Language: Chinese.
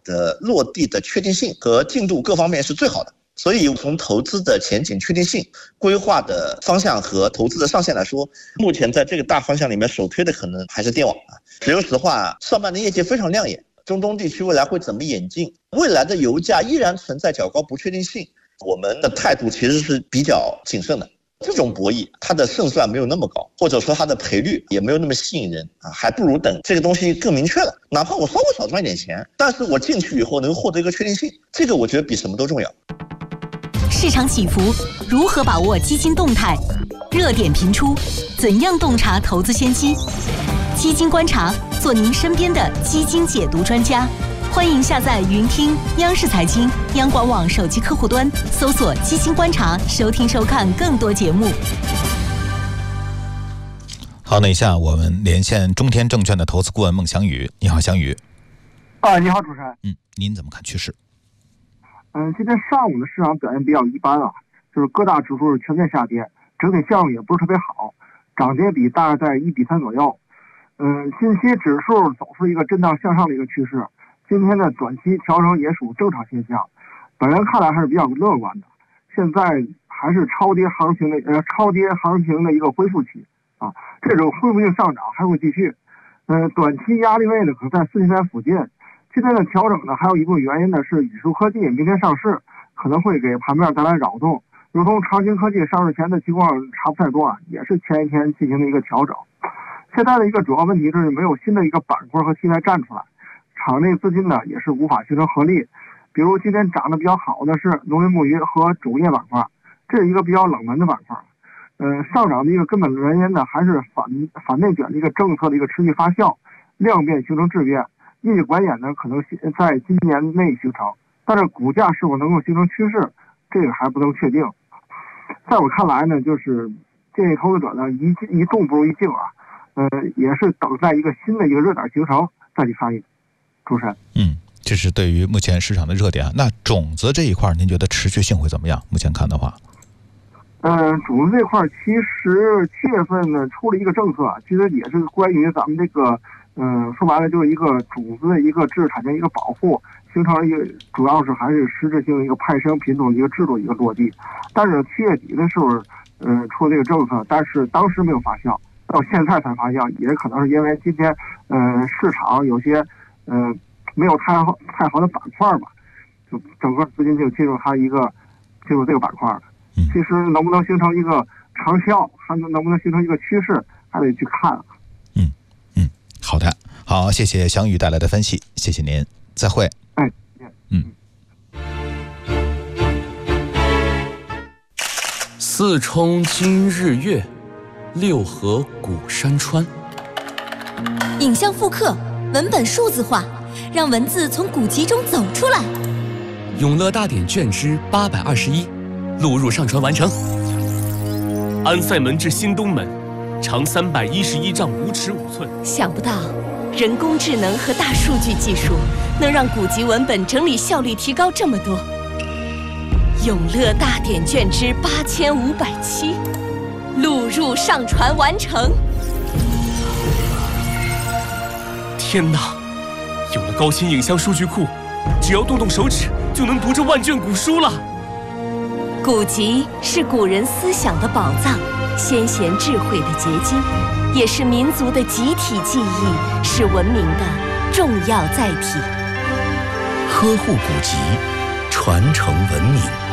的落地的确定性和进度各方面是最好的。所以从投资的前景确定性、规划的方向和投资的上限来说，目前在这个大方向里面首推的可能还是电网啊。说实话，上半年业绩非常亮眼，中东地区未来会怎么演进，未来的油价依然存在较高不确定性，我们的态度其实是比较谨慎的。这种博弈它的胜算没有那么高，或者说它的赔率也没有那么吸引人啊，还不如等这个东西更明确了，哪怕我稍微少赚一点钱，但是我进去以后能获得一个确定性，这个我觉得比什么都重要。 市场起伏，如何把握基金动态？热点频出，怎样洞察投资先机？基金观察，做您身边的基金解读专家。欢迎下载云听央视财经、央广网手机客户端，搜索基金观察，收听收看更多节目。 好，那以下我们连线中天证券的投资顾问孟祥宇。你好，祥宇。 你好，主持人。 您怎么看趋势？ 今天上午的市场表现比较一般啊，就是各大指数全面下跌，整体效应也不是特别好，涨跌比大概在1:3左右。信息指数走出一个震荡向上的一个趋势，今天的短期调整也属正常现象，本人看来还是比较乐观的。现在还是超跌行情的一个恢复期啊，这种恢复性上涨还会继续。短期压力位呢可能在4000附近。今天的调整呢，还有一部分原因呢是宇树科技明天上市，可能会给盘面带来扰动。如同长兴科技上市前的情况差不太多啊，也是前一天进行的一个调整。现在的一个主要问题就是没有新的一个板块和题材站出来，场内资金呢也是无法形成合力。比如今天涨得比较好的是农业牧渔和种业板块，这是一个比较冷门的板块。上涨的一个根本的原因呢，还是反内卷的一个政策的一个持续发酵，量变形成质变。业绩拐点呢可能在今年内形成，但是股价是否能够形成趋势，这个还不能确定。在我看来呢，就是建议投资者呢一动不如一静啊，也是等待一个新的一个热点形成再去参与。主持人， 这是对于目前市场的热点啊。那种子这一块，您觉得持续性会怎么样？目前看的话， 种子这块其实7月份呢出了一个政策，其实也是关于咱们这个。说白了就是一个种子的一个知识产权一个保护，形成了一个主要是还是实质性一个派生品种的一个制度一个落地。但是7月底的时候，出这个政策，但是当时没有发酵，到现在才发酵，也可能是因为今天市场有些没有太好的板块吧，就整个资金就进入这个板块了。其实能不能形成一个长效，还能不能形成一个趋势，还得去看。 好的，好，谢谢祥宇带来的分析，谢谢您，再会。 四冲今日月，六合古山川。 影像复刻，文本数字化，让文字从古籍中走出来。 永乐大典卷之821，录入上传完成。安塞门至新东门，长311丈5尺5寸。 想不到人工智能和大数据技术能让古籍文本整理效率提高这么多。永乐大典卷之8507，录入上传完成。 天哪，有了高清影像数据库，只要动动手指就能读这万卷古书了。 古籍是古人思想的宝藏，先贤智慧的结晶，也是民族的集体记忆，是文明的重要载体。 呵护古籍，传承文明。